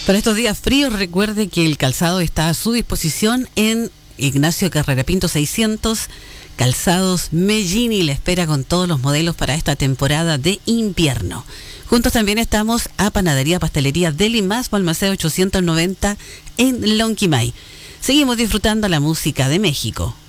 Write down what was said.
Para estos días fríos, recuerde que el calzado está a su disposición en Ignacio Carrera Pinto 600, Calzados Mellini, le espera con todos los modelos para esta temporada de invierno. Juntos también estamos a Panadería Pastelería Deli Más, Balmaceda 890 en Lonquimay. Seguimos disfrutando la música de México.